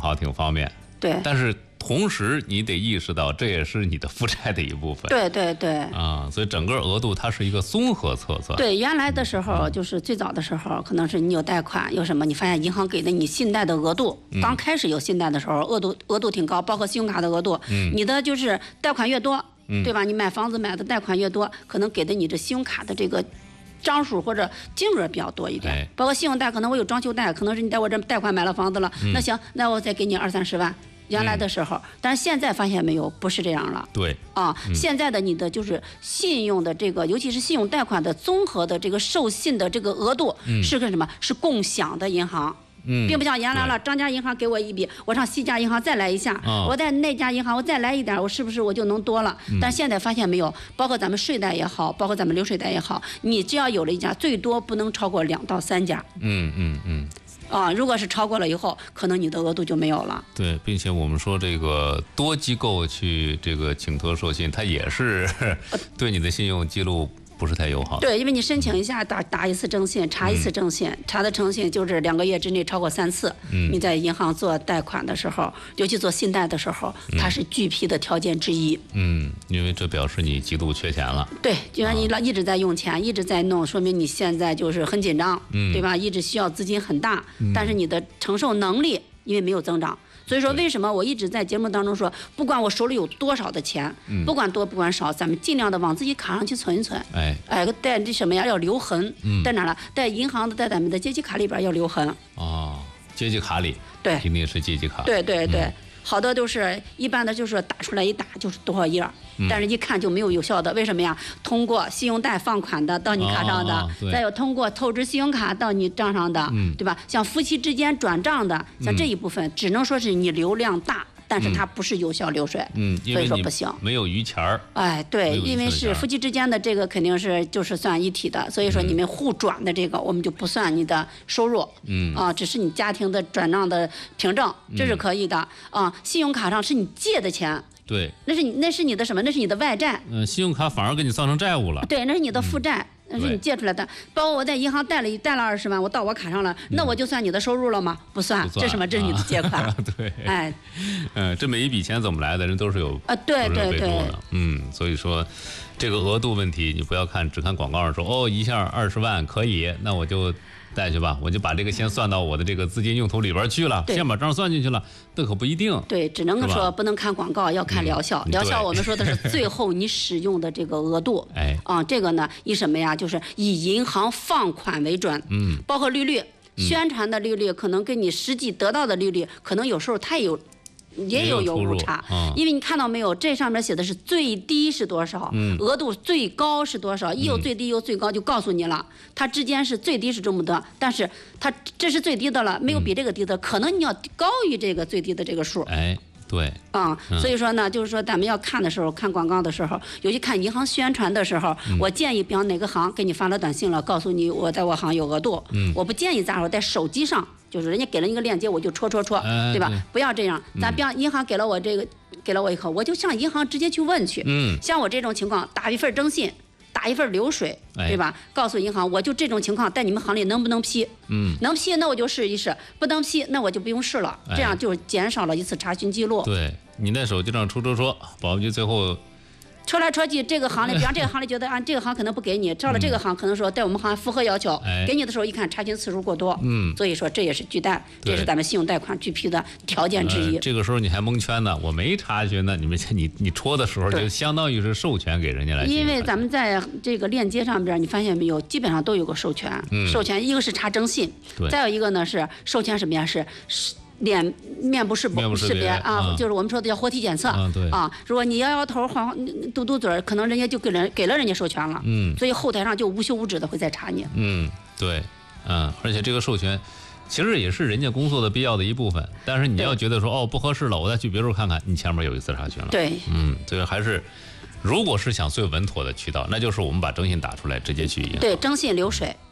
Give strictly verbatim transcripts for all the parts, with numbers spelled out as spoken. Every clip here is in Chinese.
好，挺方便。 对， 但是同时你得意识到，这也是你的负债的一部分。 对对对。 啊，所以整个额度它是一个综合测算。 对，原来的时候就是最早的时候，可能是你有贷款有什么，你发现银行给的你信贷的额度，刚开始有信贷的时候，额度额度挺高，包括信用卡的额度， 嗯， 你的就是贷款越多， 嗯， 对吧？你买房子买的贷款越多，可能给的你这信用卡的这个张数或者金额比较多一点， 哎， 包括信用贷，可能我有装修贷，可能是你在我这贷款买了房子了， 嗯， 那行，那我再给你二三十万。原来的时候，但是现在发现没有，不是这样了。 对啊， 嗯， 现在的你的就是信用的这个，尤其是信用贷款的综合的这个授信的这个额度， 嗯， 是个什么？是共享的银行。 嗯， 并不像原来了，张家银行给我一笔，我上西家银行再来一下， 哦， 我在那家银行我再来一点，我是不是我就能多了？ 嗯， 但现在发现没有，包括咱们税贷也好，包括咱们流水贷也好，你只要有了一家，最多不能超过两到三家。 嗯嗯嗯。 啊，如果是超过了以后，可能你的额度就没有了。 对，并且我们说这个多机构去这个请托授信，它也是对你的信用记录不是太友好。 对，因为你申请一下打打一次征信，查一次征信，嗯，查的征信就是两个月之内超过三次。 嗯， 你在银行做贷款的时候，尤其做信贷的时候，它是拒批的条件之一。 嗯，因为这表示你极度缺钱了。 对，就像你一直在用钱，一直在弄，说明你现在就是很紧张， 嗯， 对吧？一直需要资金很大， 嗯， 但是你的承受能力因为没有增长。所以说，为什么我一直在节目当中说，不管我手里有多少的钱， 嗯， 不管多不管少，咱们尽量的往自己卡上去存一存。 哎， 哎，在这什么呀？要留痕。 嗯， 在哪了？在银行的，在咱们的阶级卡里边要留痕。 哦，阶级卡里。 对， 一定是阶级卡。 对对对。 嗯， 好多都是一般的，就是打出来一打就是多少页， 嗯， 但是一看就没有有效的。为什么呀？通过信用贷放款的到你卡上的， 哦哦， 再有通过透支信用卡到你账上的， 嗯， 对吧？像夫妻之间转账的，像这一部分，只能说是你流量大，但是它不是有效流水。 嗯， 所以说不行， 没有余钱儿。 哎，对，因为是夫妻之间的这个肯定是就是算一体的，所以说你们互转的这个，我们就不算你的收入。 嗯， 啊，只是你家庭的转账的凭证，这是可以的。啊，信用卡上是你借的钱。 对， 那是你那是你的什么？那是你的外债。 嗯，信用卡反而给你造成债务了。 对，那是你的负债，嗯，那是你借出来的。包括我在银行贷了贷了二十万，我到我卡上了，那我就算你的收入了吗？不算， 不算， 这是什么？这是你的借款。 啊，对， 哎， 嗯，这每一笔钱怎么来的，人都是有啊，对对对， 嗯，所以说这个额度问题，你不要看只看广告上说哦，一下二十万可以，那我就贷去吧，我就把这个先算到我的这个资金用途里边去了，先把账算进去了，这可不一定。 对，只能说不能看广告，要看疗效。 嗯， 疗效我们说的是最后你使用的这个额度。 哎， 啊，这个呢，以什么呀？就是以银行放款为准。 嗯， 包括利率，宣传的利率可能跟你实际得到的利率，可能有时候它也有。也有有误差， 嗯， 因为你看到没有，这上面写的是最低是多少， 嗯， 额度最高是多少，一有最低有最高，就告诉你了，它之间是最低是这么多，但是它这是最低的了，没有比这个低的，嗯，可能你要高于这个最低的这个数。 哎，对， 啊，嗯，所以说呢，就是说咱们要看的时候，看广告的时候，尤其看银行宣传的时候，嗯，我建议，比方哪个行给你发了短信了，告诉你我在我行有额度， 嗯， 我不建议咱说在手机上。就是人家给了一个链接，我就戳戳戳， 哎， 对吧？ 对， 不要这样。咱比方银行给了我这个，给了我以后，我就向银行直接去问去。 嗯， 像我这种情况，打一份征信，打一份流水， 哎， 对吧？告诉银行，我就这种情况，在你们行里能不能批？ 嗯， 能批那我就试一试，不能批那我就不用试了。 哎， 这样就减少了一次查询记录。 对，你在手机上戳戳戳，保安局最后。 戳来戳去，这个行里，比方这个行里觉得啊，这个行可能不给你，照了这个行可能说在我们行符合要求， 哎， 给你的时候一看查询次数过多， 嗯， 所以说这也是拒贷，这是咱们信用贷款拒批的条件之一。 呃、这个时候你还蒙圈呢，我没查询呢，你们你你戳的时候就相当于是授权给人家来。 因为咱们在这个链接上边，你发现没有，基本上都有个授权， 嗯、 授权一个是查征信，再有一个呢是授权什么呀？是是。脸面部识别识别啊、嗯，就是我们说的叫活体检测、 嗯、对啊。如果你摇摇头、晃嘟嘟嘴，可能人家就给人给了人家授权了。 嗯， 所以后台上就无休无止的会再查你。 嗯，对，嗯，而且这个授权其实也是人家工作的必要的一部分。但是你要觉得说哦不合适了，我再去别处看看，你前面有一次查询了。 对， 嗯，所以还是。如果是想最稳妥的渠道，那就是我们把征信打出来，直接去银行。 对，征信流水，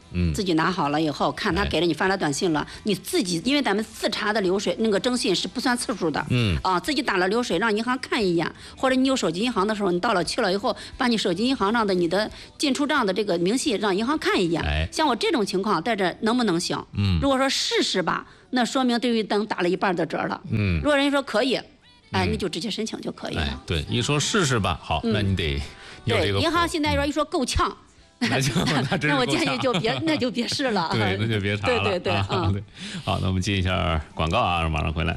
嗯，自己拿好了以后，看他给了你发来短信了，你自己因为咱们自查的流水那个征信是不算次数的，嗯，啊，自己打了流水让银行看一眼，或者你有手机银行的时候，你到了去了以后，把你手机银行上的你的进出账的这个明细让银行看一眼。哎，像我这种情况在这能不能行？嗯，如果说试试吧，那说明对于等打了一半的折了。嗯，如果人家说可以，哎，你就直接申请就可以了。哎， 对，一说试试吧，好，那你得有这个。 对，银行现在说一说够呛。 那就那那我建议就别那就别试了， 对，那就别查了。 对对对， 啊，对。好，那我们接一下广告啊，马上回来。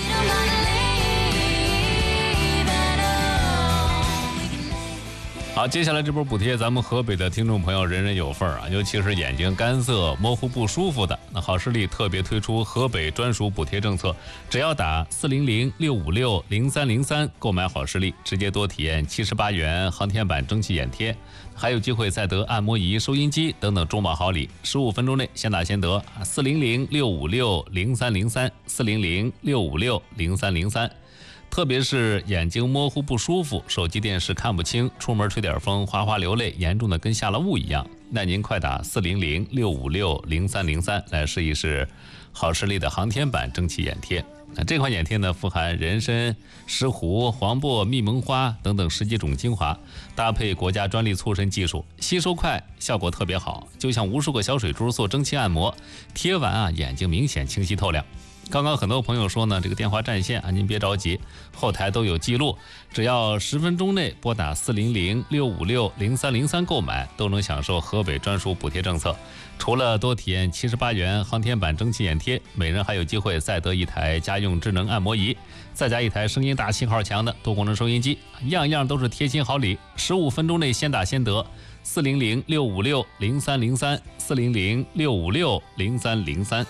好，接下来这波补贴，咱们河北的听众朋友人人有份啊，尤其是眼睛干涩、模糊不舒服的，那好视力特别推出河北专属补贴政策，只要打四零零六五六零三零三购买好视力，直接多体验七十八元航天版蒸汽眼贴，还有机会再得按摩仪、收音机等等中宝好礼，十五分钟内先打先得。四零零六五六零三零三，四零零六五六零三零三。特别是眼睛模糊不舒服，手机电视看不清，出门吹点风哗哗流泪，严重的跟下了雾一样，那您快打四零零六五六零三零三来试一试好视力的航天版蒸汽眼贴。那这款眼贴呢，富含人参、石斛、黄柏、蜜蒙花等等十几种精华，搭配国家专利促渗技术，吸收快，效果特别好，就像无数个小水珠做蒸汽按摩，贴完啊，眼睛明显清晰透亮。刚刚很多朋友说呢，这个电话占线啊，您别着急，后台都有记录，只要十分钟内拨打四零零六五六零三零三购买，都能享受河北专属补贴政策。除了多体验七十八元航天版蒸汽眼贴，每人还有机会再得一台家用智能按摩仪，再加一台声音大、信号强的多功能收音机，样样都是贴心好礼。十五分钟内先打先得，四零零六五六零三零三，四零零六五六零三零三。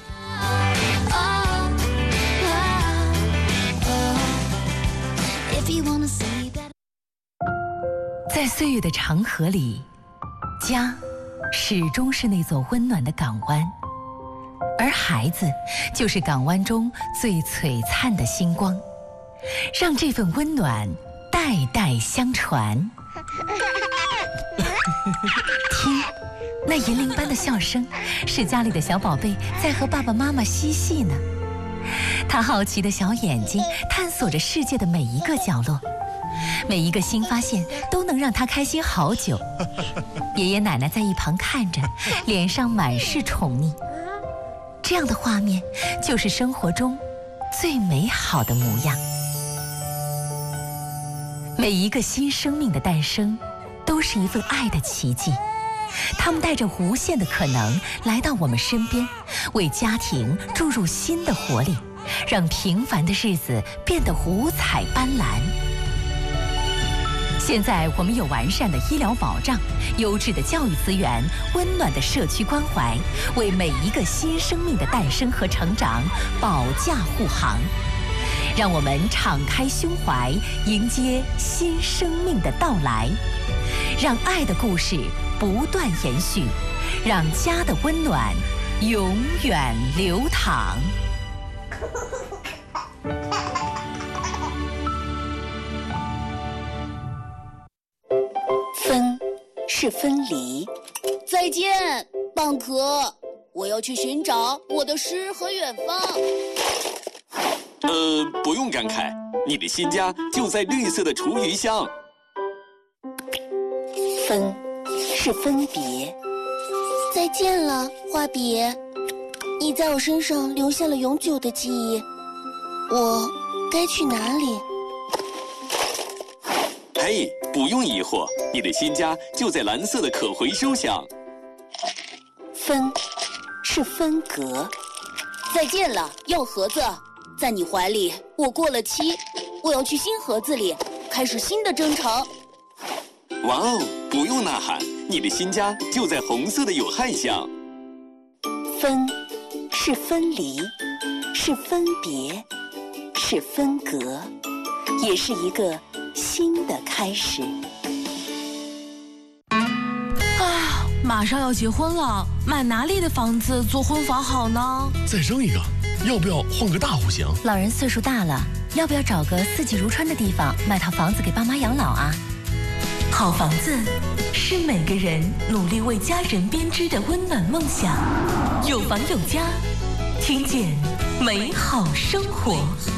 在岁月的长河里，家始终是那座温暖的港湾，而孩子就是港湾中最璀璨的星光，让这份温暖代代相传。听，那银铃般的笑声，是家里的小宝贝在和爸爸妈妈嬉戏呢。他好奇的小眼睛探索着世界的每一个角落，每一个新发现都能让他开心好久。爷爷奶奶在一旁看着，脸上满是宠溺。这样的画面就是生活中最美好的模样。每一个新生命的诞生都是一份爱的奇迹，他们带着无限的可能来到我们身边，为家庭注入新的活力，让平凡的日子变得五彩斑斓。现在我们有完善的医疗保障、优质的教育资源、温暖的社区关怀，为每一个新生命的诞生和成长保驾护航。让我们敞开胸怀，迎接新生命的到来，让爱的故事不断延续，让家的温暖永远流淌。 分是分离。再见，蚌壳，我要去寻找我的诗和远方。 呃，不用感慨，你的新家就在绿色的厨余箱。 分是分别。再见了，画笔，你在我身上留下了永久的记忆。我该去哪里？ 嘿，不用疑惑，你的新家就在蓝色的可回收箱。 分是分隔。再见了，药盒子，在你怀里我过了期，我要去新盒子里开始新的征程。 哇哦，不用呐喊，你的新家就在红色的有害箱。 分是分离，是分别，是分隔，也是一个新的开始。 啊，马上要结婚了，买哪里的房子做婚房好呢？ 再生一个，要不要换个大户型？ 老人岁数大了，要不要找个四季如春的地方，买套房子给爸妈养老啊？ 好好房子是每个人努力为家人编织的温暖梦想。有房有家，听见美好生活。